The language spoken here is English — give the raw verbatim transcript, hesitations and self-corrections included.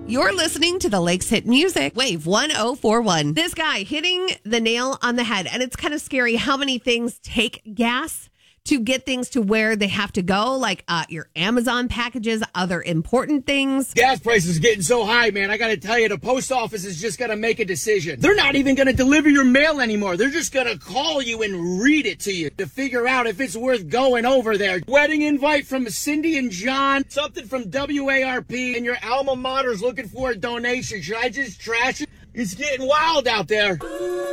You're listening to the Lakes Hit Music, Wave one oh four one. This guy hitting the nail on the head. And it's kind of scary how many things take gas to get things to where they have to go, like uh, your Amazon packages, other important things. Gas prices are getting so high, man. I got to tell you, the post office is just going to make a decision. They're not even going to deliver your mail anymore. They're just going to call you and read it to you to figure out if it's worth going over there. Wedding invite from Cindy and John, something from W A R P, and your alma mater's looking for a donation. Should I just trash it? It's getting wild out there.